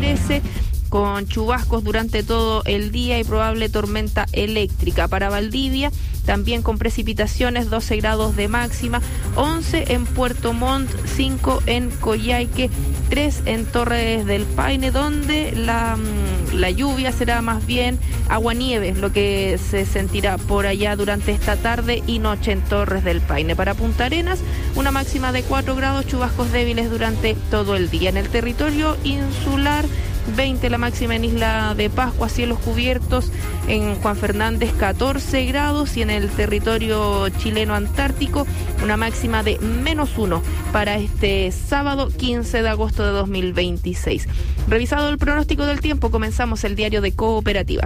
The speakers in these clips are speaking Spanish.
13, con chubascos durante todo el día y probable tormenta eléctrica. Para Valdivia, también con precipitaciones, 12 grados de máxima, 11 en Puerto Montt, 5 en Coyhaique, 3 en Torres del Paine, donde la lluvia será más bien aguanieve, lo que se sentirá por allá durante esta tarde y noche en Torres del Paine. Para Punta Arenas, una máxima de 4 grados, chubascos débiles durante todo el día. En el territorio insular, 20 la máxima en Isla de Pascua, cielos cubiertos. En Juan Fernández, 14 grados, y en el territorio chileno antártico una máxima de -1 para este sábado 15 de agosto de 2026. Revisado el pronóstico del tiempo, comenzamos el diario de Cooperativa.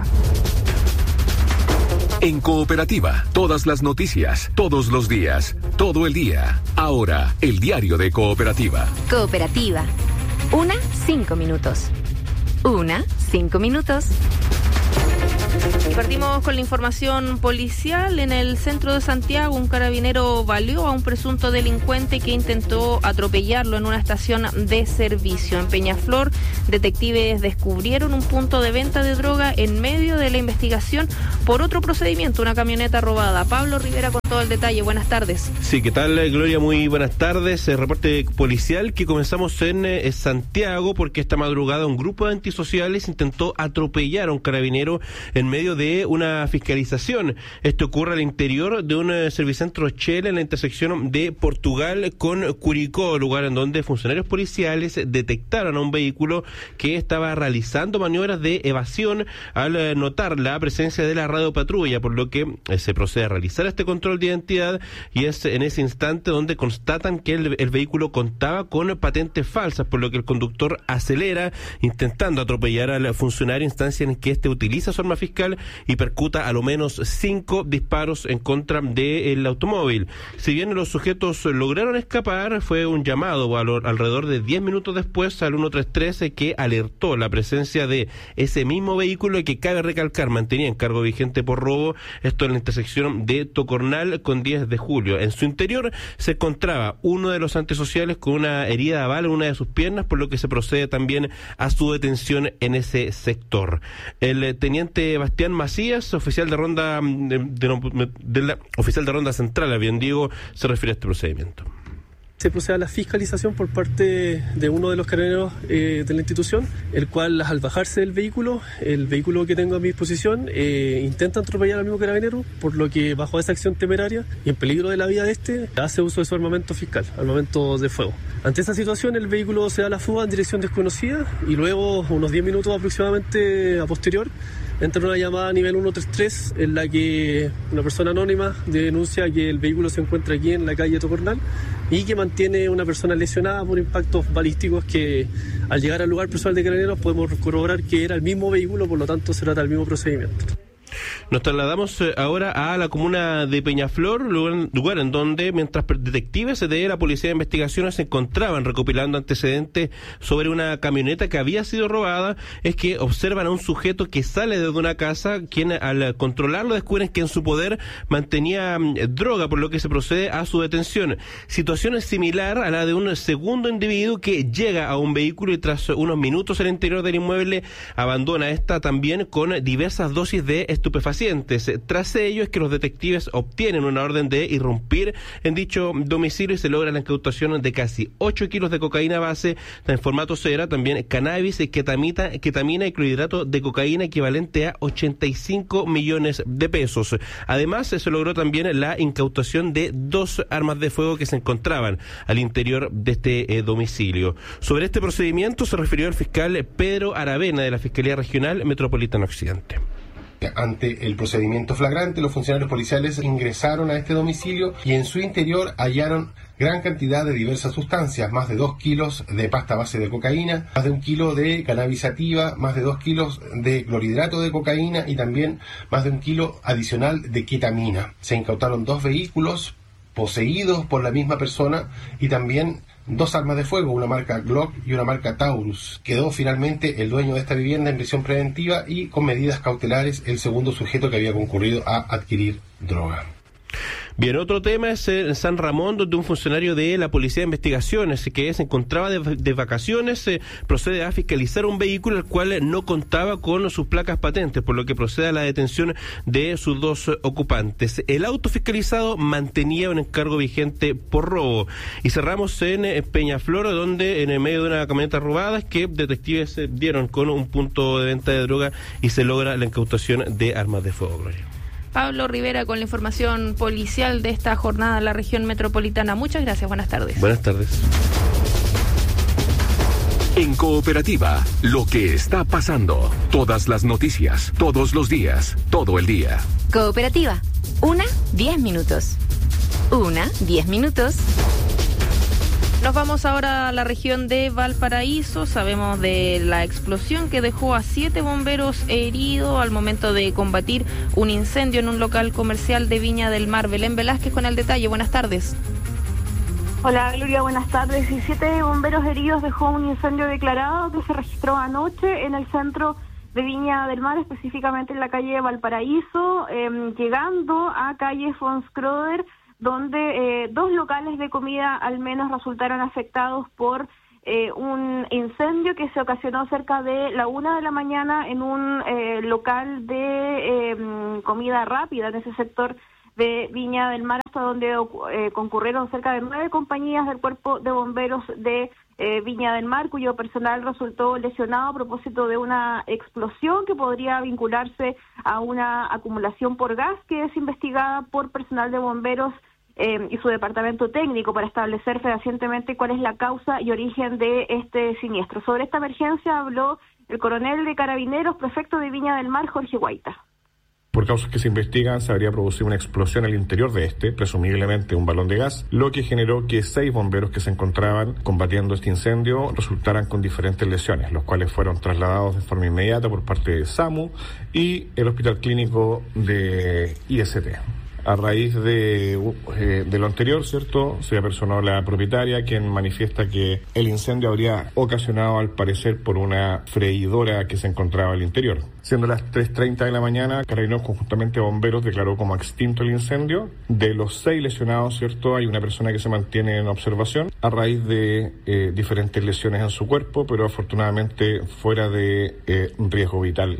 En Cooperativa, todas las noticias, todos los días, todo el día. Ahora, el diario de Cooperativa. Cooperativa. 5 minutos. 5 minutos. Y partimos con la información policial. En el centro de Santiago, un carabinero baleó a un presunto delincuente que intentó atropellarlo en una estación de servicio. En Peñaflor, detectives descubrieron un punto de venta de droga en medio de la investigación por otro procedimiento, una camioneta robada. Pablo Rivera con todo el detalle. Buenas tardes. Sí, ¿qué tal, Gloria? Muy buenas tardes. Reporte policial que comenzamos en Santiago, porque esta madrugada un grupo de antisociales intentó atropellar a un carabinero en medio de una fiscalización. Esto ocurre al interior de un servicentro Shell en la intersección de Portugal con Curicó, lugar en donde funcionarios policiales detectaron a un vehículo que estaba realizando maniobras de evasión al notar la presencia de la radiopatrulla, por lo que se procede a realizar este control de identidad, y es en ese instante donde constatan que el vehículo contaba con patentes falsas, por lo que el conductor acelera intentando atropellar al funcionario, instancia en que este utiliza su arma fiscal y percuta a lo menos 5 disparos en contra del automóvil. Si bien los sujetos lograron escapar, fue un llamado alrededor de 10 minutos después al 133 que alertó la presencia de ese mismo vehículo, que cabe recalcar mantenía encargo vigente por robo, esto en la intersección de Tocornal con 10 de julio. En su interior se encontraba uno de los antisociales con una herida de bala en una de sus piernas, por lo que se procede también a su detención en ese sector. El teniente Bastián Macías, oficial de ronda oficial de ronda central, bien digo, se refiere a este procedimiento. Se procede a la fiscalización por parte de uno de los carabineros de la institución, el cual, al bajarse del vehículo, el vehículo que tengo a mi disposición, intenta atropellar al mismo carabinero, por lo que bajo esa acción temeraria y en peligro de la vida de este, hace uso de su armamento fiscal, armamento de fuego. Ante esta situación, el vehículo se da la fuga en dirección desconocida y luego, unos 10 minutos aproximadamente a posterior, entra una llamada a nivel 133 en la que una persona anónima denuncia que el vehículo se encuentra aquí en la calle Tocornal y que mantiene una persona lesionada por impactos balísticos que, al llegar al lugar personal de carabineros, podemos corroborar que era el mismo vehículo, por lo tanto se trata del mismo procedimiento. Nos trasladamos ahora a la comuna de Peñaflor, lugar en donde, mientras detectives de la Policía de Investigaciones se encontraban recopilando antecedentes sobre una camioneta que había sido robada, es que observan a un sujeto que sale desde una casa, quien al controlarlo descubren que en su poder mantenía droga, por lo que se procede a su detención. Situación similar a la de un segundo individuo que llega a un vehículo y tras unos minutos al interior del inmueble abandona esta también con diversas dosis de estupefacientes. Tras ello es que los detectives obtienen una orden de irrumpir en dicho domicilio y se logra la incautación de casi 8 kilos de cocaína base en formato cera, también cannabis, ketamina y clorhidrato de cocaína equivalente a 85 millones de pesos. Además, se logró también la incautación de 2 armas de fuego que se encontraban al interior de este domicilio. Sobre este procedimiento se refirió el fiscal Pedro Aravena de la Fiscalía Regional Metropolitana Occidente. Ante el procedimiento flagrante, los funcionarios policiales ingresaron a este domicilio y en su interior hallaron gran cantidad de diversas sustancias, más de 2 kilos de pasta base de cocaína, más de 1 kilo de cannabis sativa, más de 2 kilos de clorhidrato de cocaína y también más de 1 kilo adicional de ketamina. Se incautaron 2 vehículos poseídos por la misma persona y también 2 armas de fuego, una marca Glock y una marca Taurus. Quedó finalmente el dueño de esta vivienda en prisión preventiva y con medidas cautelares el segundo sujeto que había concurrido a adquirir droga. Bien, otro tema es en San Ramón, donde un funcionario de la Policía de Investigaciones que se encontraba de vacaciones procede a fiscalizar un vehículo el cual no contaba con sus placas patentes, por lo que procede a la detención de sus dos ocupantes. El auto fiscalizado mantenía un encargo vigente por robo. Y cerramos en Peñaflor, donde en el medio de una camioneta robada que detectives dieron con un punto de venta de droga y se logra la incautación de armas de fuego. Gloria. Pablo Rivera con la información policial de esta jornada en la región metropolitana. Muchas gracias, buenas tardes. Buenas tardes. En Cooperativa, lo que está pasando. Todas las noticias, todos los días, todo el día. Cooperativa. 10 minutos. 10 minutos. Nos vamos ahora a la región de Valparaíso. Sabemos de la explosión que dejó a 7 bomberos heridos al momento de combatir un incendio en un local comercial de Viña del Mar. Belén Velázquez con el detalle. Buenas tardes. Hola Gloria, buenas tardes. 7 bomberos heridos dejó un incendio declarado que se registró anoche en el centro de Viña del Mar, específicamente en la calle Valparaíso, llegando a calle Fons Croder, donde 2 locales de comida al menos resultaron afectados por un incendio que se ocasionó cerca de la 1 de la mañana en un local de comida rápida en ese sector de Viña del Mar, hasta donde concurrieron cerca de 9 compañías del Cuerpo de Bomberos de Viña del Mar, cuyo personal resultó lesionado a propósito de una explosión que podría vincularse a una acumulación por gas que es investigada por personal de bomberos y su departamento técnico para establecer fehacientemente cuál es la causa y origen de este siniestro. Sobre esta emergencia habló el coronel de Carabineros, prefecto de Viña del Mar, Jorge Guaita. Por causas que se investigan, se habría producido una explosión al interior de presumiblemente un balón de gas, lo que generó que 6 bomberos que se encontraban combatiendo este incendio resultaran con diferentes lesiones, los cuales fueron trasladados de forma inmediata por parte de SAMU y el Hospital Clínico de IST. A raíz de lo anterior, ¿cierto?, se apersonó la propietaria, quien manifiesta que el incendio habría ocasionado, al parecer, por una freidora que se encontraba al interior. Siendo las 3:30 de la mañana, Carabineros, conjuntamente a bomberos, declaró como extinto el incendio. De los 6 lesionados, ¿cierto?, hay una persona que se mantiene en observación a raíz de diferentes lesiones en su cuerpo, pero afortunadamente fuera de riesgo vital.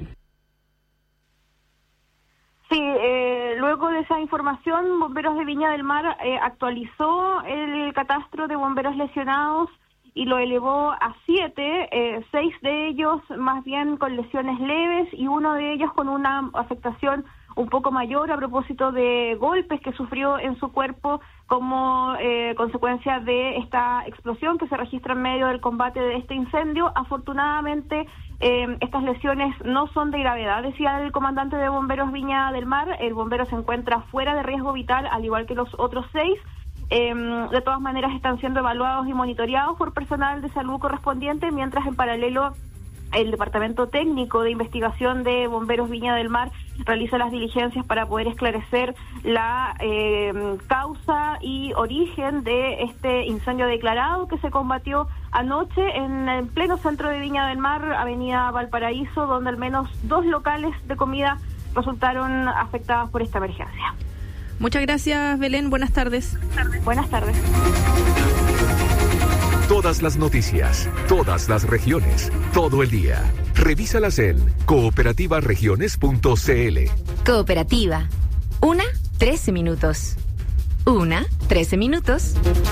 Sí, luego de esa información, Bomberos de Viña del Mar actualizó el catastro de bomberos lesionados y lo elevó a 7, 6 de ellos más bien con lesiones leves y uno de ellos con una afectación un poco mayor a propósito de golpes que sufrió en su cuerpo como consecuencia de esta explosión que se registra en medio del combate de este incendio. Afortunadamente, estas lesiones no son de gravedad, decía el comandante de Bomberos Viña del Mar. El bombero se encuentra fuera de riesgo vital, al igual que los otros 6. De todas maneras, están siendo evaluados y monitoreados por personal de salud correspondiente, mientras en paralelo el Departamento Técnico de Investigación de Bomberos Viña del Mar realiza las diligencias para poder esclarecer la causa y origen de este incendio declarado que se combatió anoche en el pleno centro de Viña del Mar, avenida Valparaíso, donde al menos 2 locales de comida resultaron afectados por esta emergencia. Muchas gracias, Belén. Buenas tardes. Buenas tardes. Todas las noticias, todas las regiones, todo el día. Revísalas en cooperativaregiones.cl. Cooperativa. 13 minutos. 13 minutos.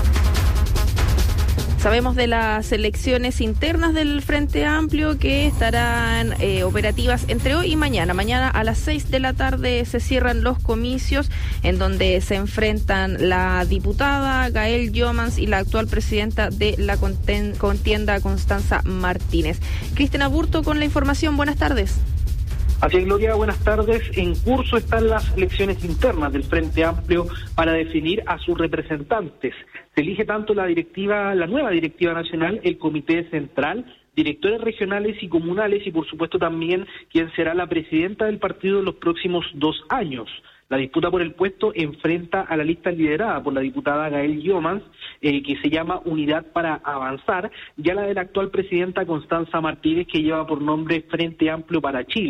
Sabemos de las elecciones internas del Frente Amplio que estarán operativas entre hoy y mañana. Mañana a las 6 de la tarde se cierran los comicios en donde se enfrentan la diputada Gael Jomans y la actual presidenta de la contienda, Constanza Martínez. Cristina Burto con la información. Buenas tardes. Así es, Gloria, buenas tardes. En curso están las elecciones internas del Frente Amplio para definir a sus representantes. Se elige tanto la nueva directiva nacional, el Comité Central, directores regionales y comunales y por supuesto también quien será la presidenta del partido en los próximos 2 años. La disputa por el puesto enfrenta a la lista liderada por la diputada Gael Jomans, que se llama Unidad para Avanzar, y a la de la actual presidenta Constanza Martínez, que lleva por nombre Frente Amplio para Chile.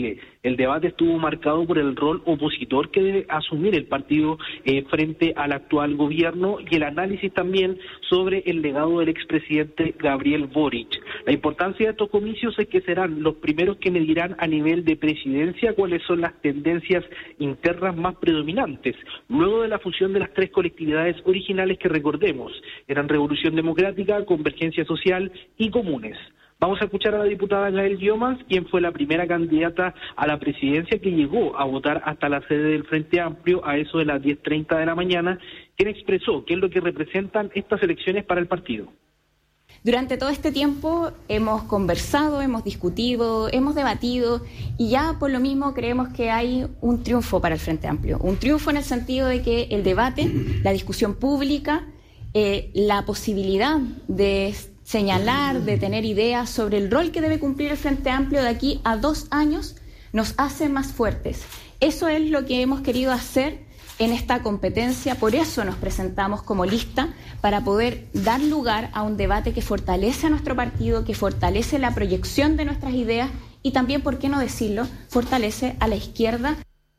El debate estuvo marcado por el rol opositor que debe asumir el partido frente al actual gobierno y el análisis también sobre el legado del expresidente Gabriel Boric. La importancia de estos comicios es que serán los primeros que medirán a nivel de presidencia cuáles son las tendencias internas más predominantes, luego de la fusión de las tres colectividades originales que recordemos, eran Revolución Democrática, Convergencia Social y Comunes. Vamos a escuchar a la diputada Gael Llomas, quien fue la primera candidata a la presidencia que llegó a votar hasta la sede del Frente Amplio a eso de las 10:30 de la mañana, quien expresó qué es lo que representan estas elecciones para el partido. Durante todo este tiempo hemos conversado, hemos discutido, hemos debatido y ya por lo mismo creemos que hay un triunfo para el Frente Amplio. Un triunfo en el sentido de que el debate, la discusión pública, la posibilidad de señalar, de tener ideas sobre el rol que debe cumplir el Frente Amplio de aquí a 2 años, nos hace más fuertes. Eso es lo que hemos querido hacer en esta competencia, por eso nos presentamos como lista, para poder dar lugar a un debate que fortalece a nuestro partido, que fortalece la proyección de nuestras ideas y también, por qué no decirlo, fortalece a la izquierda.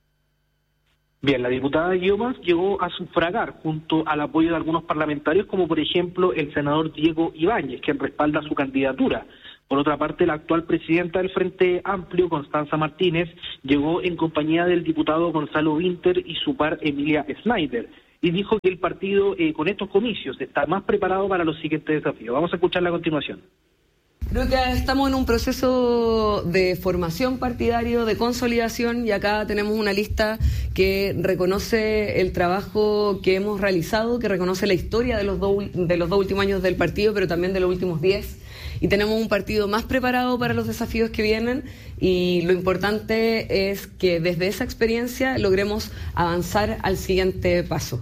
Bien, la diputada Llomas llegó a sufragar junto al apoyo de algunos parlamentarios, como por ejemplo el senador Diego Ibáñez, quien respalda su candidatura. Por otra parte, la actual presidenta del Frente Amplio, Constanza Martínez, llegó en compañía del diputado Gonzalo Winter y su par Emilia Snyder, y dijo que el partido con estos comicios está más preparado para los siguientes desafíos. Vamos a escucharla a continuación. Creo que estamos en un proceso de formación partidario, de consolidación, y acá tenemos una lista que reconoce el trabajo que hemos realizado, que reconoce la historia de los dos últimos años del partido, pero también de los últimos 10. Y tenemos un partido más preparado para los desafíos que vienen, y lo importante es que desde esa experiencia logremos avanzar al siguiente paso.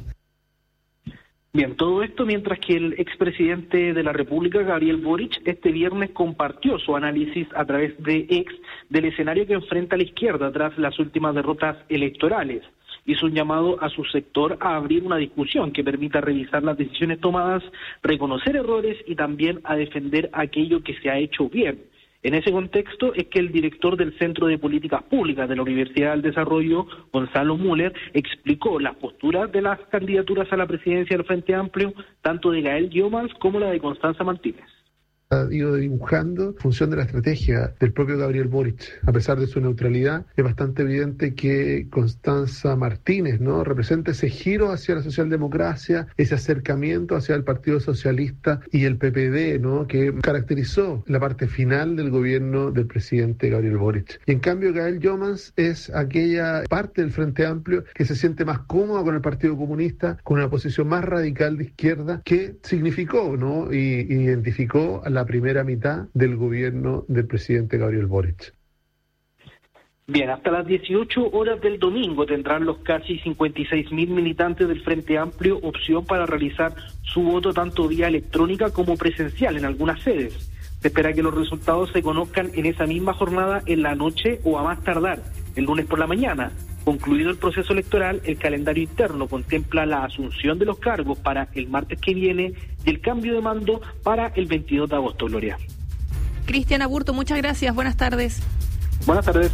Bien, todo esto mientras que el expresidente de la República, Gabriel Boric, este viernes compartió su análisis a través de X del escenario que enfrenta la izquierda tras las últimas derrotas electorales. Hizo un llamado a su sector a abrir una discusión que permita revisar las decisiones tomadas, reconocer errores y también a defender aquello que se ha hecho bien. En ese contexto es que el director del Centro de Políticas Públicas de la Universidad del Desarrollo, Gonzalo Müller, explicó las posturas de las candidaturas a la presidencia del Frente Amplio, tanto de Gael Llomas como la de Constanza Martínez. Ha ido dibujando en función de la estrategia del propio Gabriel Boric. A pesar de su neutralidad, es bastante evidente que Constanza Martínez, ¿no?, representa ese giro hacia la socialdemocracia, ese acercamiento hacia el Partido Socialista y el PPD, ¿no?, que caracterizó la parte final del gobierno del presidente Gabriel Boric. Y en cambio, Gael Llomas es aquella parte del Frente Amplio que se siente más cómoda con el Partido Comunista, con una posición más radical de izquierda, que significó, ¿no?, y identificó a la primera mitad del gobierno del presidente Gabriel Boric. Bien, hasta las 18 horas del domingo tendrán los casi 56.000 militantes del Frente Amplio opción para realizar su voto tanto vía electrónica como presencial en algunas sedes. Se espera que los resultados se conozcan en esa misma jornada en la noche o a más tardar el lunes por la mañana. Concluido el proceso electoral, el calendario interno contempla la asunción de los cargos para el martes que viene y el cambio de mando para el 22 de agosto, Gloria. Cristian Aburto, muchas gracias. Buenas tardes. Buenas tardes.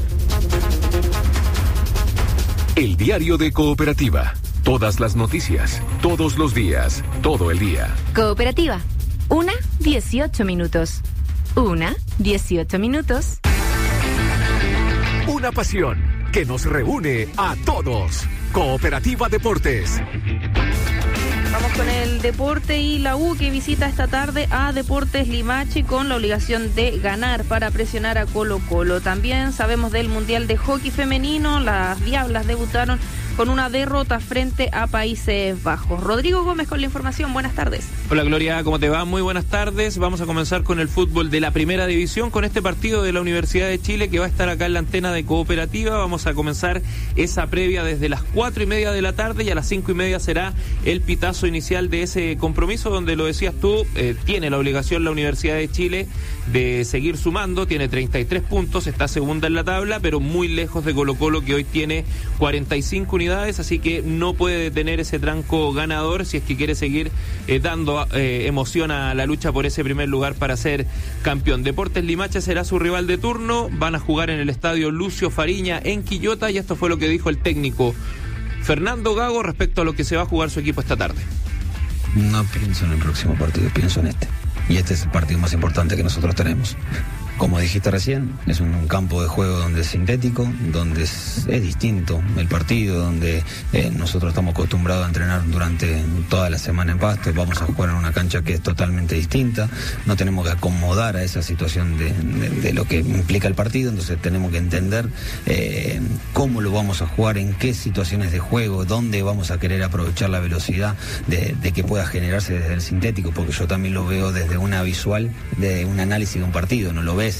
El diario de Cooperativa. Todas las noticias, todos los días, todo el día. Cooperativa. 1:18 minutos. 1:18 minutos. Una pasión que nos reúne a todos. Cooperativa Deportes. Vamos con el deporte y la U que visita esta tarde a Deportes Limache con la obligación de ganar para presionar a Colo-Colo. También sabemos del Mundial de Hockey Femenino. Las Diablas debutaron con una derrota frente a Países Bajos. Rodrigo Gómez con la información. Buenas tardes. Hola Gloria, ¿cómo te va? Muy buenas tardes. Vamos a comenzar con el fútbol de la primera división, con este partido de la Universidad de Chile que va a estar acá en la antena de Cooperativa. Vamos a comenzar esa previa desde las 4:30 de la tarde y a las 5:30 será el pitazo inicial de ese compromiso, donde lo decías tú, tiene la obligación la Universidad de Chile de seguir sumando. Tiene 33 puntos, está segunda en la tabla, pero muy lejos de Colo-Colo, que hoy tiene 45 unidades unidades, así que no puede detener ese tranco ganador si es que quiere seguir dando emoción a la lucha por ese primer lugar para ser campeón. Deportes Limache será su rival de turno, van a jugar en el estadio Lucio Fariña en Quillota, y esto fue lo que dijo el técnico Fernando Gago respecto a lo que se va a jugar su equipo esta tarde. No pienso en el próximo partido, pienso en este. Y este es el partido más importante que nosotros tenemos. Como dijiste recién, es un campo de juego donde es sintético, donde es distinto el partido, donde nosotros estamos acostumbrados a entrenar durante toda la semana en pasto. Vamos a jugar en una cancha que es totalmente distinta, no tenemos que acomodar a esa situación de lo que implica el partido, entonces tenemos que entender cómo lo vamos a jugar, en qué situaciones de juego, dónde vamos a querer aprovechar la velocidad de que pueda generarse desde el sintético, porque yo también lo veo desde una visual, de un análisis de un partido, no lo ves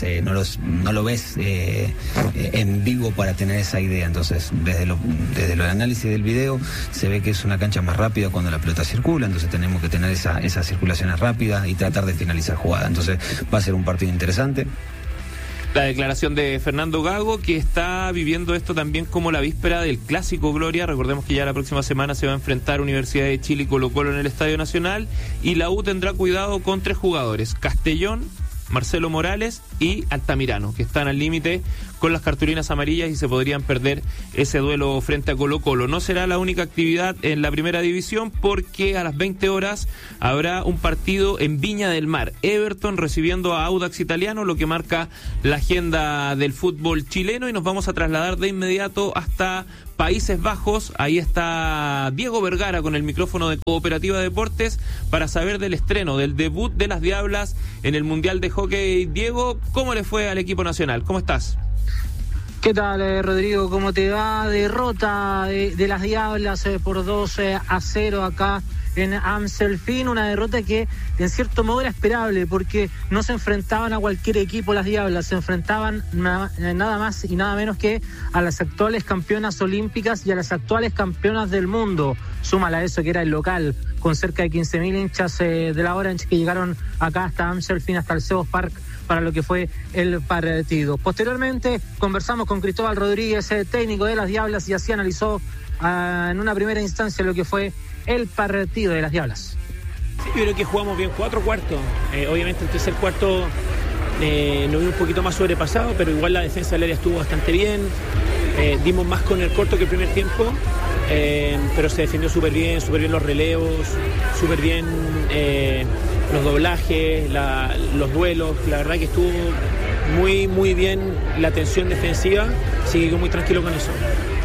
en vivo para tener esa idea. Entonces desde el análisis del video se ve que es una cancha más rápida cuando la pelota circula, entonces tenemos que tener esas circulaciones rápidas y tratar de finalizar jugada, entonces va a ser un partido interesante. La declaración de Fernando Gago, que está viviendo esto también como la víspera del Clásico Gloria. Recordemos que ya la próxima semana se va a enfrentar Universidad de Chile y Colo-Colo en el Estadio Nacional, y la U tendrá cuidado con 3 jugadores: Castellón, Marcelo Morales y Altamirano, que están al límite con las cartulinas amarillas y se podrían perder ese duelo frente a Colo-Colo. No será la única actividad en la primera división, porque a las 20 horas habrá un partido en Viña del Mar. Everton recibiendo a Audax Italiano, lo que marca la agenda del fútbol chileno, y nos vamos a trasladar de inmediato hasta Países Bajos. Ahí está Diego Vergara con el micrófono de Cooperativa Deportes para saber del estreno, del debut de las Diablas en el Mundial de Hockey. Diego, ¿cómo le fue al equipo nacional? ¿Cómo estás? ¿Qué tal, Rodrigo? ¿Cómo te va? Derrota de las Diablas por 2-0 acá en Amstelveen, una derrota que en cierto modo era esperable, porque no se enfrentaban a cualquier equipo las Diablas, se enfrentaban nada más y nada menos que a las actuales campeonas olímpicas y a las actuales campeonas del mundo. Súmala a eso que era el local, con cerca de 15.000 hinchas de la Orange que llegaron acá hasta Amstelveen, hasta el Sebos Park, para lo que fue el partido. Posteriormente conversamos con Cristóbal Rodríguez, técnico de las Diablas, y así analizó en una primera instancia lo que fue el partido de las Diablas. Sí, yo creo que jugamos bien 4 cuartos. Obviamente el tercer cuarto nos vimos un poquito más sobrepasado, pero igual la defensa del área estuvo bastante bien. Dimos más con el corto que el primer tiempo, pero se defendió súper bien los relevos, súper bien los doblajes, los duelos. La verdad que estuvo muy, muy bien la tensión defensiva, siguió muy tranquilo con eso.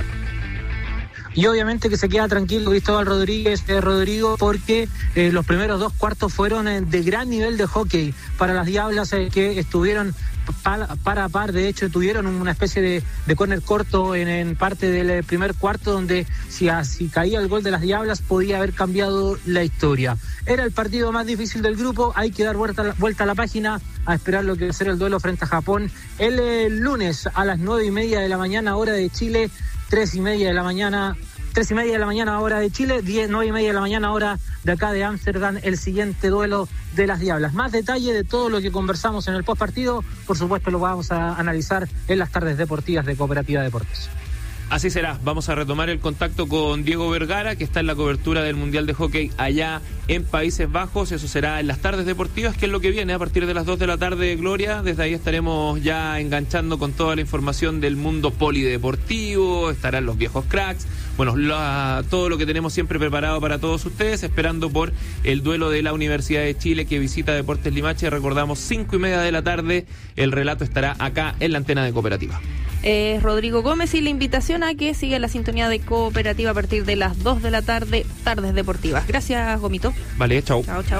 Y obviamente que se queda tranquilo Cristóbal Rodríguez, Rodrigo, porque los primeros 2 cuartos fueron de gran nivel de hockey para las Diablas, que estuvieron par a par. De hecho tuvieron una especie de córner corto en parte del primer cuarto, donde si caía el gol de las Diablas podía haber cambiado la historia. Era el partido más difícil del grupo, hay que dar vuelta a la página, a esperar lo que va a ser el duelo frente a Japón el lunes a las 9:30 de la mañana hora de Chile, 3:30 de la mañana hora de Chile, 9:30 de la mañana hora de acá de Ámsterdam, el siguiente duelo de las Diablas. Más detalle de todo lo que conversamos en el postpartido, por supuesto lo vamos a analizar en las tardes deportivas de Cooperativa Deportes. Así será, vamos a retomar el contacto con Diego Vergara, que está en la cobertura del Mundial de Hockey allá en Países Bajos. Eso será en las tardes deportivas, que es lo que viene a partir de las 2 de la tarde, Gloria. Desde ahí estaremos ya enganchando con toda la información del mundo polideportivo, estarán los viejos cracks, bueno, todo lo que tenemos siempre preparado para todos ustedes, esperando por el duelo de la Universidad de Chile que visita Deportes Limache. Recordamos, 5:30 de la tarde, el relato estará acá en la antena de Cooperativa. Rodrigo Gómez, y la invitación a que siga la sintonía de Cooperativa a partir de las 2 de la tarde, tardes deportivas. Gracias, Gomito. Vale, chao. Chao.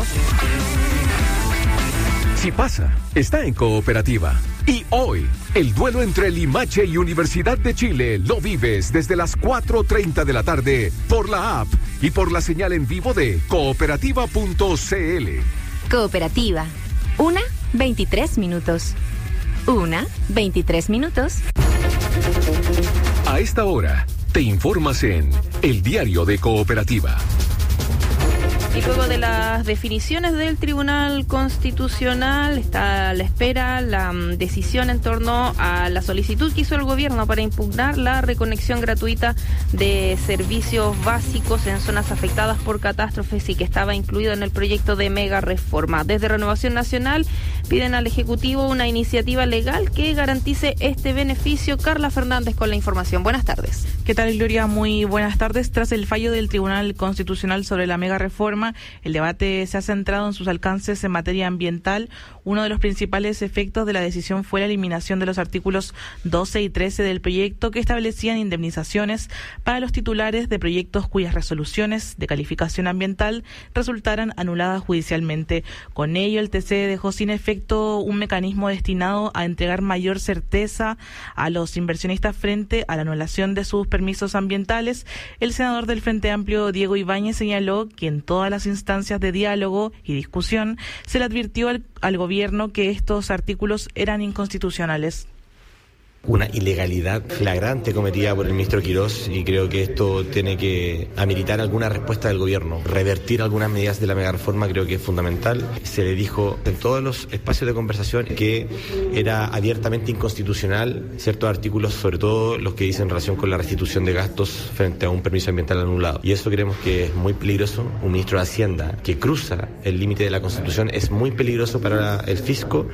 Si pasa, está en Cooperativa. Y hoy, el duelo entre Limache y Universidad de Chile lo vives desde las 4:30 de la tarde por la app y por la señal en vivo de cooperativa.cl. Cooperativa. 1:23 minutos. 1:23 minutos. A esta hora, te informas en El Diario de Cooperativa. Y luego de las definiciones del Tribunal Constitucional está a la espera la decisión en torno a la solicitud que hizo el gobierno para impugnar la reconexión gratuita de servicios básicos en zonas afectadas por catástrofes y que estaba incluido en el proyecto de mega reforma. Desde Renovación Nacional piden al Ejecutivo una iniciativa legal que garantice este beneficio. Carla Fernández con la información. Buenas tardes. ¿Qué tal, Gloria? Muy buenas tardes. Tras el fallo del Tribunal Constitucional sobre la mega reforma, el debate se ha centrado en sus alcances en materia ambiental. Uno de los principales efectos de la decisión fue la eliminación de los artículos 12 y 13 del proyecto que establecían indemnizaciones para los titulares de proyectos cuyas resoluciones de calificación ambiental resultaran anuladas judicialmente. Con ello, el TC dejó sin efecto un mecanismo destinado a entregar mayor certeza a los inversionistas frente a la anulación de sus permisos ambientales. El senador del Frente Amplio, Diego Ibáñez, señaló que en todas las instancias de diálogo y discusión se le advirtió al gobierno que estos artículos eran inconstitucionales. Una ilegalidad flagrante cometida por el ministro Quirós, y creo que esto tiene que ameritar alguna respuesta del gobierno. Revertir algunas medidas de la megareforma creo que es fundamental. Se le dijo en todos los espacios de conversación que era abiertamente inconstitucional ciertos artículos, sobre todo los que dicen en relación con la restitución de gastos frente a un permiso ambiental anulado. Y eso creemos que es muy peligroso. Un ministro de Hacienda que cruza el límite de la Constitución es muy peligroso para el fisco.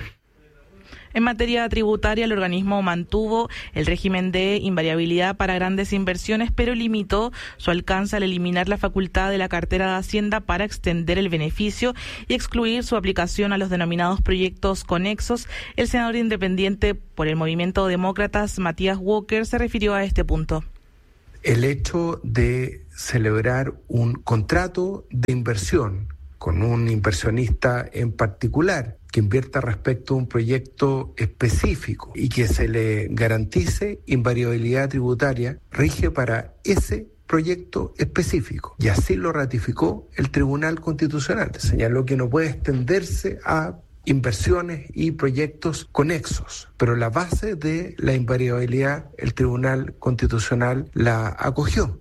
En materia tributaria, el organismo mantuvo el régimen de invariabilidad para grandes inversiones, pero limitó su alcance al eliminar la facultad de la cartera de Hacienda para extender el beneficio y excluir su aplicación a los denominados proyectos conexos. El senador independiente por el Movimiento Demócratas, Matías Walker, se refirió a este punto. El hecho de celebrar un contrato de inversión con un inversionista en particular que invierta respecto a un proyecto específico y que se le garantice invariabilidad tributaria, rige para ese proyecto específico. Y así lo ratificó el Tribunal Constitucional. Señaló que no puede extenderse a inversiones y proyectos conexos, pero la base de la invariabilidad el Tribunal Constitucional la acogió.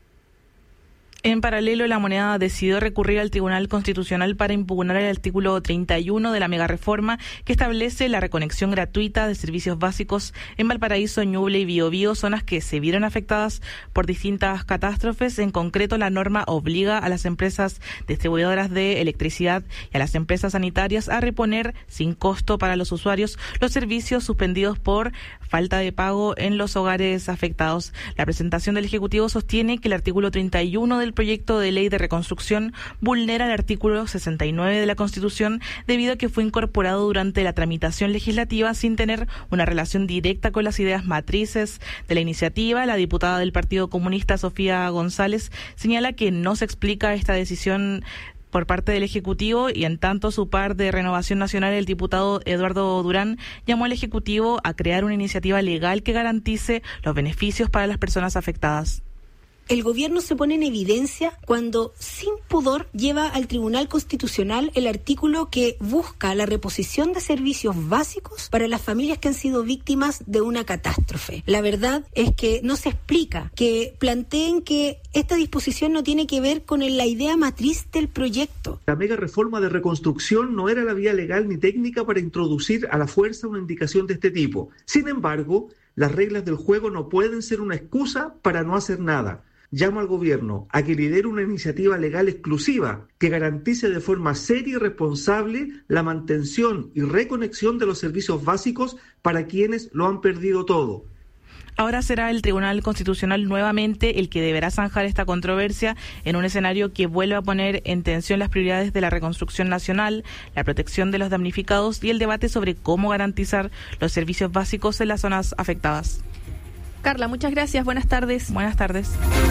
En paralelo, La Moneda decidió recurrir al Tribunal Constitucional para impugnar el artículo 31 de la megareforma que establece la reconexión gratuita de servicios básicos en Valparaíso, Ñuble y Biobío, zonas que se vieron afectadas por distintas catástrofes. En concreto, la norma obliga a las empresas distribuidoras de electricidad y a las empresas sanitarias a reponer sin costo para los usuarios los servicios suspendidos por falta de pago en los hogares afectados. La presentación del Ejecutivo sostiene que el artículo 31 del proyecto de ley de reconstrucción vulnera el artículo 69 de la Constitución debido a que fue incorporado durante la tramitación legislativa sin tener una relación directa con las ideas matrices de la iniciativa. La diputada del Partido Comunista, Sofía González, señala que no se explica esta decisión por parte del Ejecutivo, y en tanto su par de Renovación Nacional, el diputado Eduardo Durán, llamó al Ejecutivo a crear una iniciativa legal que garantice los beneficios para las personas afectadas. El gobierno se pone en evidencia cuando, sin pudor, lleva al Tribunal Constitucional el artículo que busca la reposición de servicios básicos para las familias que han sido víctimas de una catástrofe. La verdad es que no se explica, que planteen que esta disposición no tiene que ver con la idea matriz del proyecto. La mega reforma de reconstrucción no era la vía legal ni técnica para introducir a la fuerza una indicación de este tipo. Sin embargo, las reglas del juego no pueden ser una excusa para no hacer nada. Llamo al gobierno a que lidere una iniciativa legal exclusiva que garantice de forma seria y responsable la mantención y reconexión de los servicios básicos para quienes lo han perdido todo. Ahora será el Tribunal Constitucional nuevamente el que deberá zanjar esta controversia en un escenario que vuelve a poner en tensión las prioridades de la reconstrucción nacional, la protección de los damnificados y el debate sobre cómo garantizar los servicios básicos en las zonas afectadas. Carla, muchas gracias. Buenas tardes. Buenas tardes.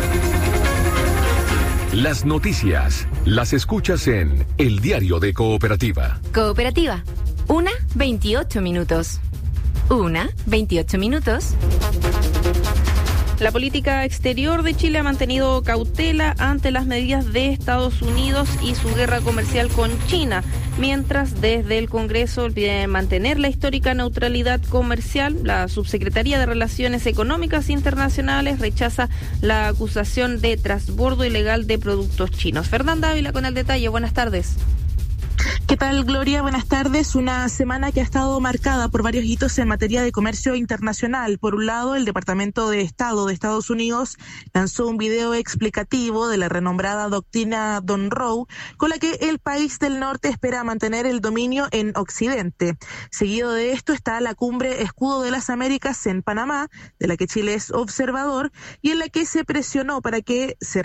Las noticias las escuchas en El Diario de Cooperativa. Cooperativa, 1:28 minutos. 1:28 minutos. La política exterior de Chile ha mantenido cautela ante las medidas de Estados Unidos y su guerra comercial con China. mientras desde el Congreso piden mantener la histórica neutralidad comercial. La Subsecretaría de Relaciones Económicas Internacionales rechaza la acusación de transbordo ilegal de productos chinos. Fernanda Ávila con el detalle. Buenas tardes. ¿Qué tal, Gloria? Buenas tardes. Una semana que ha estado marcada por varios hitos en materia de comercio internacional. Por un lado, el Departamento de Estado de Estados Unidos lanzó un video explicativo de la renombrada doctrina Monroe, con la que el país del norte espera mantener el dominio en Occidente. Seguido de esto está la cumbre Escudo de las Américas en Panamá, de la que Chile es observador, y en la que se presionó para que se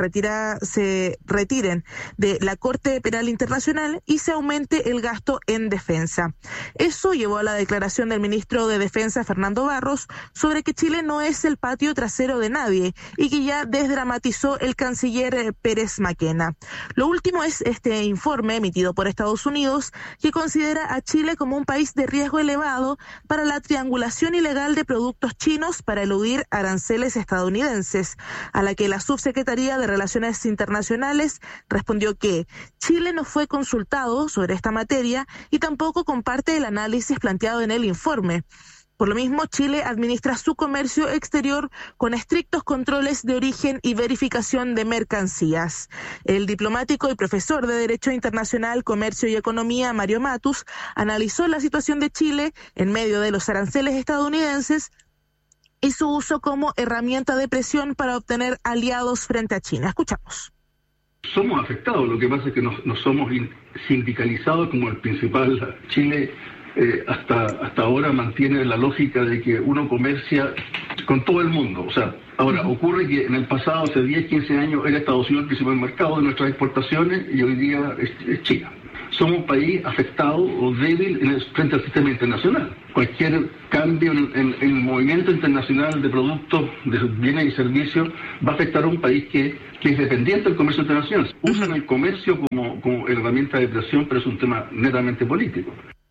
retiren de la Corte Penal Internacional y se aumente el gasto en defensa. Eso llevó a la declaración del ministro de Defensa, Fernando Barros, sobre que Chile no es el patio trasero de nadie y que ya desdramatizó el canciller Pérez Maquena. Lo último es este informe emitido por Estados Unidos que considera a Chile como un país de riesgo elevado para la triangulación ilegal de productos chinos para eludir aranceles estadounidenses, a la que la Subsecretaría de Relaciones Internacionales respondió que Chile no fue consultado sobre esta materia y tampoco comparte el análisis planteado en el informe. Por lo mismo, Chile administra su comercio exterior con estrictos controles de origen y verificación de mercancías. El diplomático y profesor de Derecho Internacional, Comercio y Economía, Mario Matus, analizó la situación de Chile en medio de los aranceles estadounidenses y su uso como herramienta de presión para obtener aliados frente a China. Escuchamos. Somos afectados, lo que pasa es que no somos sindicalizados como el principal. Chile hasta ahora mantiene la lógica de que uno comercia con todo el mundo. O sea, ahora ocurre que en el pasado, hace 10, 15 años, era Estados Unidos el principal mercado de nuestras exportaciones y hoy día es China. Somos un país afectado o débil frente al sistema internacional. Cualquier cambio en el movimiento internacional de productos, de bienes y servicios va a afectar a un país que es dependiente del comercio internacional. Usan el comercio como herramienta de presión, pero es un tema netamente político.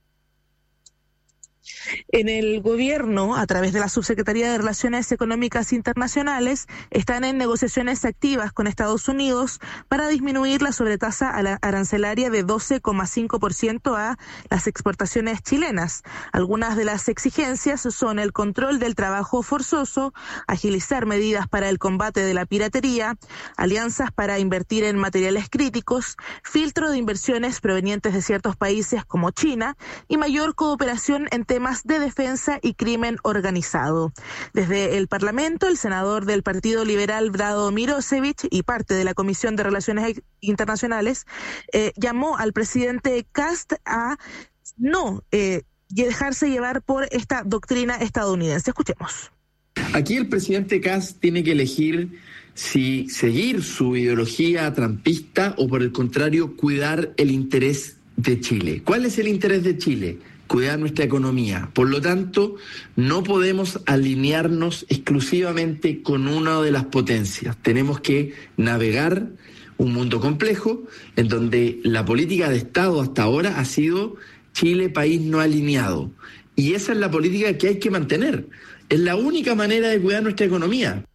En el gobierno, a través de la Subsecretaría de Relaciones Económicas Internacionales, están en negociaciones activas con Estados Unidos para disminuir la sobretasa arancelaria de 12,5% a las exportaciones chilenas. Algunas de las exigencias son el control del trabajo forzoso, agilizar medidas para el combate de la piratería, alianzas para invertir en materiales críticos, filtro de inversiones provenientes de ciertos países como China y mayor cooperación en temas de defensa y crimen organizado. Desde el Parlamento, el senador del Partido Liberal, Brado Mirosevich, y parte de la Comisión de Relaciones Internacionales, llamó al presidente Kast a no dejarse llevar por esta doctrina estadounidense. Escuchemos. Aquí el presidente Kast tiene que elegir si seguir su ideología trampista o, por el contrario, cuidar el interés de Chile. ¿Cuál es el interés de Chile? Cuidar nuestra economía. Por lo tanto, no podemos alinearnos exclusivamente con una de las potencias. Tenemos que navegar un mundo complejo en donde la política de Estado hasta ahora ha sido Chile, país no alineado. Y esa es la política que hay que mantener. Es la única manera de cuidar nuestra economía.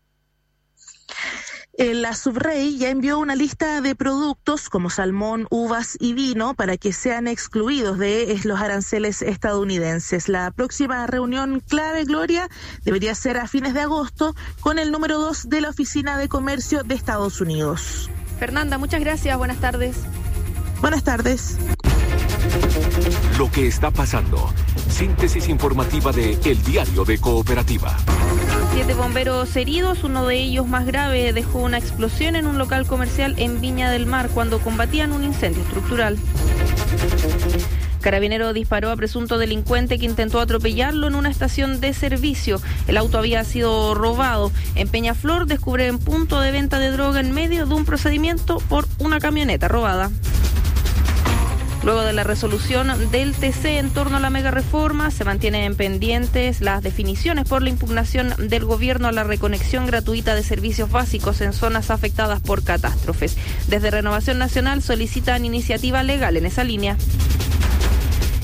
La Subrey ya envió una lista de productos como salmón, uvas y vino para que sean excluidos de los aranceles estadounidenses. La próxima reunión clave, Gloria, debería ser a fines de agosto con el número 2 de la Oficina de Comercio de Estados Unidos. Fernanda, muchas gracias. Buenas tardes. Buenas tardes. Lo que está pasando. Síntesis informativa de El Diario de Cooperativa. 7 bomberos heridos, uno de ellos más grave dejó una explosión en un local comercial en Viña del Mar cuando combatían un incendio estructural. Carabinero disparó a presunto delincuente que intentó atropellarlo en una estación de servicio. El auto había sido robado. En Peñaflor descubren punto de venta de droga en medio de un procedimiento por una camioneta robada. Luego de la resolución del TC en torno a la mega reforma, se mantienen pendientes las definiciones por la impugnación del gobierno a la reconexión gratuita de servicios básicos en zonas afectadas por catástrofes. Desde Renovación Nacional solicitan iniciativa legal en esa línea.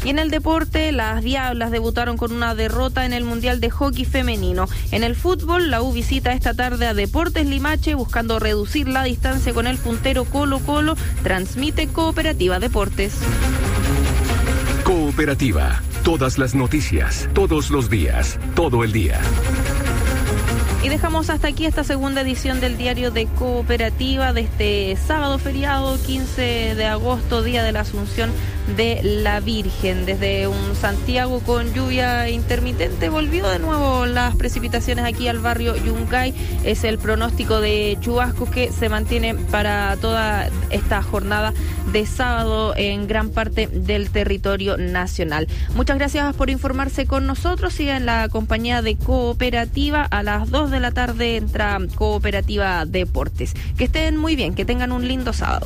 Y en el deporte, las Diablas debutaron con una derrota en el Mundial de Hockey Femenino. En el fútbol, la U visita esta tarde a Deportes Limache buscando reducir la distancia con el puntero Colo-Colo. Transmite Cooperativa Deportes. Cooperativa. Todas las noticias, todos los días, todo el día. Y dejamos hasta aquí esta segunda edición del Diario de Cooperativa de este sábado feriado, 15 de agosto, Día de la Asunción de la Virgen. Desde un Santiago con lluvia intermitente volvió de nuevo las precipitaciones aquí al barrio Yungay. Es el pronóstico de chubascos que se mantiene para toda esta jornada de sábado en gran parte del territorio nacional. Muchas gracias por informarse con nosotros. Sigan en la compañía de Cooperativa. A las 2 de la tarde entra Cooperativa Deportes. Que estén muy bien, que tengan un lindo sábado.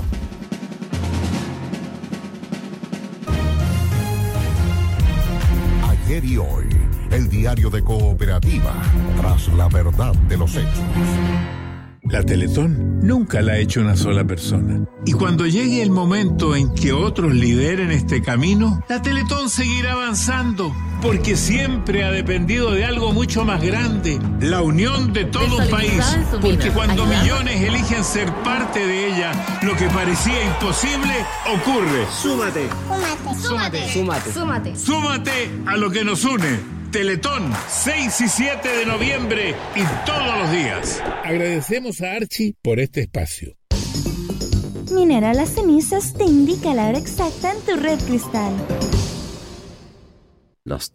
Ayer y hoy, el diario de Cooperativa, tras la verdad de los hechos. La Teletón nunca la ha hecho una sola persona. Y cuando llegue el momento en que otros lideren este camino, la Teletón seguirá avanzando, porque siempre ha dependido de algo mucho más grande, la unión de todo un país. Porque cuando millones eligen ser parte de ella, lo que parecía imposible ocurre. Súmate. Súmate a lo que nos une. Teletón, 6 y 7 de noviembre y todos los días. Agradecemos a Archie por este espacio. Minera Las Cenizas te indica la hora exacta en tu red cristal. Las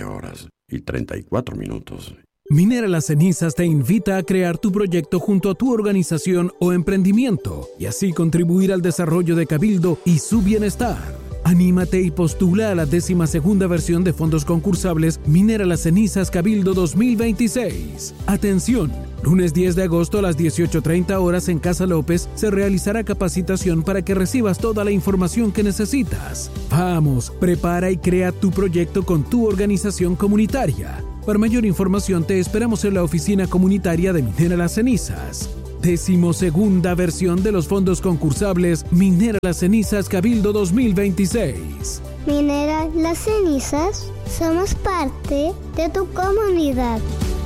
13:34. Minera Las Cenizas te invita a crear tu proyecto junto a tu organización o emprendimiento y así contribuir al desarrollo de Cabildo y su bienestar. Anímate y postula a la 12ª versión de fondos concursables Minera Las Cenizas Cabildo 2026. Atención, lunes 10 de agosto a las 18:30 horas en Casa López se realizará capacitación para que recibas toda la información que necesitas. Vamos, prepara y crea tu proyecto con tu organización comunitaria. Para mayor información te esperamos en la oficina comunitaria de Minera Las Cenizas. 12ª versión de los fondos concursables Minera Las Cenizas Cabildo 2026. Minera Las Cenizas, somos parte de tu comunidad.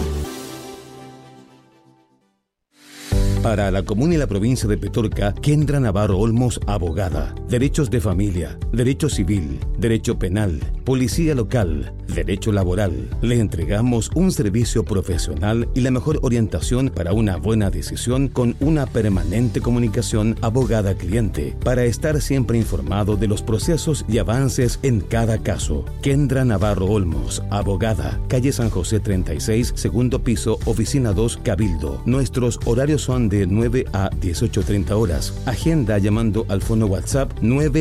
Para la comuna y la provincia de Petorca, Kendra Navarro Olmos, abogada. Derechos de familia, derecho civil, derecho penal, policía local, derecho laboral. Le entregamos un servicio profesional y la mejor orientación para una buena decisión con una permanente comunicación abogada-cliente para estar siempre informado de los procesos y avances en cada caso. Kendra Navarro Olmos, abogada. Calle San José 36, segundo piso, oficina 2, Cabildo. Nuestros horarios son de 9 a 18:30 horas. Agenda llamando al fono WhatsApp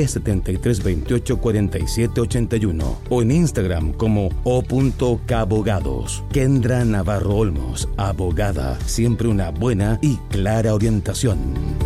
973284781 o en Instagram como o.cabogados. Kendra Navarro Olmos, abogada. Siempre una buena y clara orientación.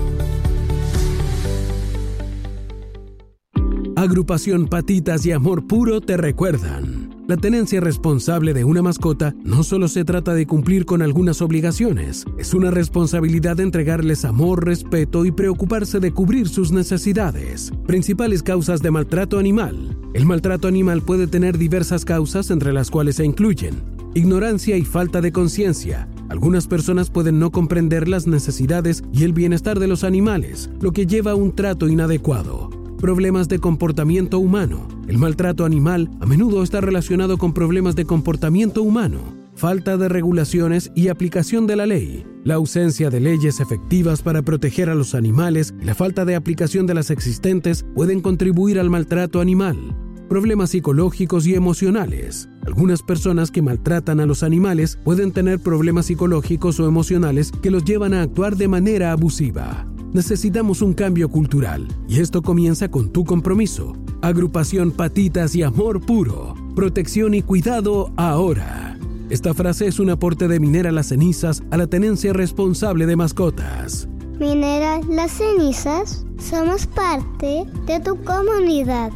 Agrupación Patitas y Amor Puro te recuerdan. La tenencia responsable de una mascota no solo se trata de cumplir con algunas obligaciones, es una responsabilidad de entregarles amor, respeto y preocuparse de cubrir sus necesidades. Principales causas de maltrato animal. El maltrato animal puede tener diversas causas, entre las cuales se incluyen ignorancia y falta de conciencia. Algunas personas pueden no comprender las necesidades y el bienestar de los animales, lo que lleva a un trato inadecuado. Problemas de comportamiento humano. El maltrato animal a menudo está relacionado con problemas de comportamiento humano, falta de regulaciones y aplicación de la ley, la ausencia de leyes efectivas para proteger a los animales y la falta de aplicación de las existentes pueden contribuir al maltrato animal. Problemas psicológicos y emocionales. Algunas personas que maltratan a los animales pueden tener problemas psicológicos o emocionales que los llevan a actuar de manera abusiva. Necesitamos un cambio cultural y esto comienza con tu compromiso. Agrupación Patitas y Amor Puro. Protección y cuidado ahora. Esta frase es un aporte de Minera Las Cenizas a la tenencia responsable de mascotas. Minera Las Cenizas, somos parte de tu comunidad.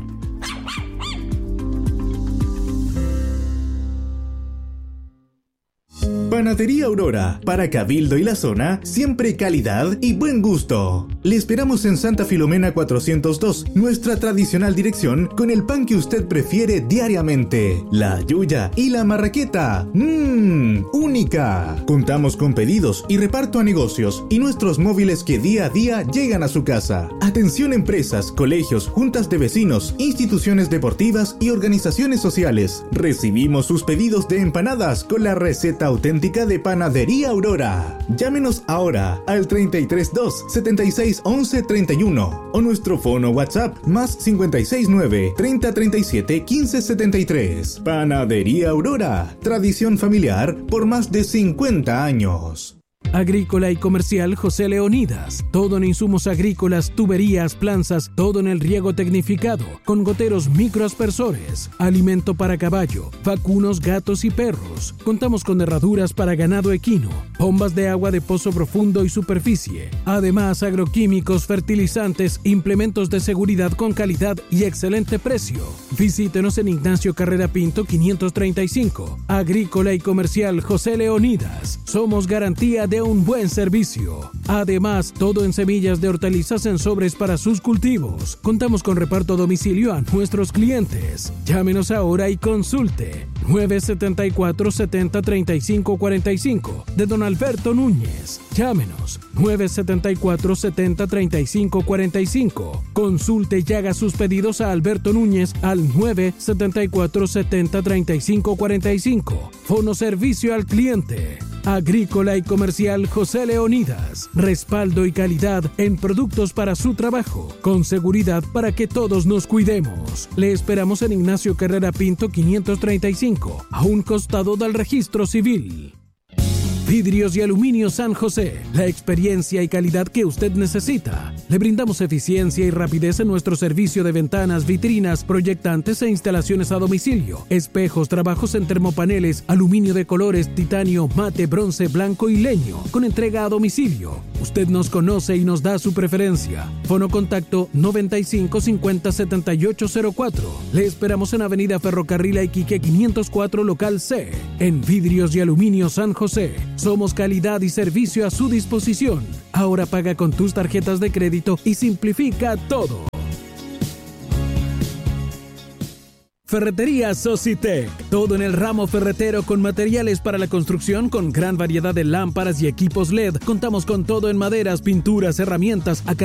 Panadería Aurora, para Cabildo y la zona, siempre calidad y buen gusto. Le esperamos en Santa Filomena 402, nuestra tradicional dirección con el pan que usted prefiere diariamente, la yuya y la marraqueta. Única. Contamos con pedidos y reparto a negocios y nuestros móviles que día a día llegan a su casa. Atención empresas, colegios, juntas de vecinos, instituciones deportivas y organizaciones sociales. Recibimos sus pedidos de empanadas con la receta auténtica de Panadería Aurora. Llámenos ahora al 332 76 11 31 o nuestro fono WhatsApp más 569 30 37 15 73. Panadería Aurora, tradición familiar por más de 50 años. Agrícola y comercial José Leonidas. Todo en insumos agrícolas, tuberías, planzas, todo en el riego tecnificado, con goteros microaspersores, alimento para caballo, vacunos, gatos y perros. Contamos con herraduras para ganado equino, bombas de agua de pozo profundo y superficie. Además, agroquímicos, fertilizantes, implementos de seguridad con calidad y excelente precio. Visítenos en Ignacio Carrera Pinto 535. Agrícola y comercial José Leonidas. Somos garantía de un buen servicio. Además, todo en semillas de hortalizas en sobres para sus cultivos. Contamos con reparto a domicilio a nuestros clientes. Llámenos ahora y consulte. 974 70 35 45 de Don Alberto Núñez. Llámenos 974 70 35 45. Consulte y haga sus pedidos a Alberto Núñez al 974 70 35 45. Fono servicio al cliente. Agrícola y comercial José Leonidas. Respaldo y calidad en productos para su trabajo. Con seguridad para que todos nos cuidemos. Le esperamos en Ignacio Carrera Pinto 535, a un costado del registro civil. Vidrios y Aluminio San José, la experiencia y calidad que usted necesita. Le brindamos eficiencia y rapidez en nuestro servicio de ventanas, vitrinas, proyectantes e instalaciones a domicilio. Espejos, trabajos en termopaneles, aluminio de colores, titanio, mate, bronce, blanco y leño, con entrega a domicilio. Usted nos conoce y nos da su preferencia. Fono contacto 95 50 78 04. Le esperamos en Avenida Ferrocarril Iquique 504, local C. En Vidrios y Aluminio San José. Somos calidad y servicio a su disposición. Ahora paga con tus tarjetas de crédito y simplifica todo. Ferretería Socitec. Todo en el ramo ferretero con materiales para la construcción con gran variedad de lámparas y equipos LED. Contamos con todo en maderas, pinturas, herramientas,